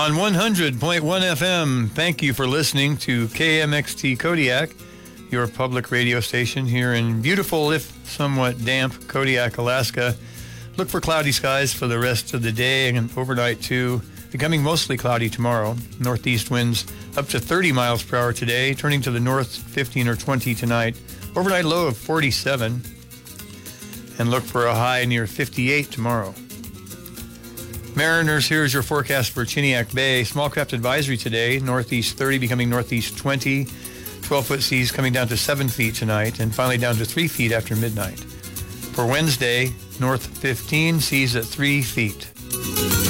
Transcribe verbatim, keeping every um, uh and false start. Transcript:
on one hundred point one F M. Thank you for listening to K M X T Kodiak, your public radio station here in beautiful, if somewhat damp, Kodiak, Alaska. Look for cloudy skies for the rest of the day and overnight too. Becoming mostly cloudy tomorrow. Northeast winds up to thirty miles per hour today, turning to the north fifteen or twenty tonight. Overnight low of forty-seven. And look for a high near fifty-eight tomorrow. Mariners, here's your forecast for Chiniak Bay. Small craft advisory today, northeast thirty, becoming northeast twenty. twelve-foot seas coming down to seven feet tonight, and finally down to three feet after midnight. For Wednesday, north fifteen, seas at three feet.